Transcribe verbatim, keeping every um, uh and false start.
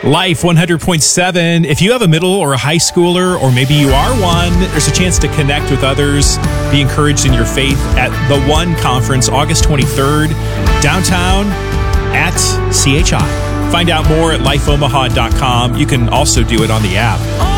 Life one hundred point seven. If you have a middle or a high schooler, or maybe you are one, there's a chance to connect with others, be encouraged in your faith at the One Conference, August twenty-third, downtown at C H I. Find out more at life omaha dot com. You can also do it on the app.